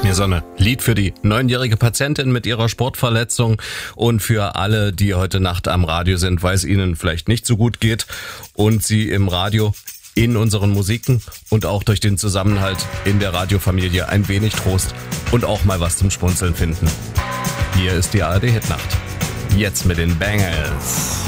Hier so ein Lied für die 9-jährige Patientin mit ihrer Sportverletzung und für alle, die heute Nacht am Radio sind, weil es ihnen vielleicht nicht so gut geht und sie im Radio in unseren Musiken und auch durch den Zusammenhalt in der Radiofamilie ein wenig Trost und auch mal was zum Schmunzeln finden. Hier ist die ARD Hitnacht. Jetzt mit den Bangers.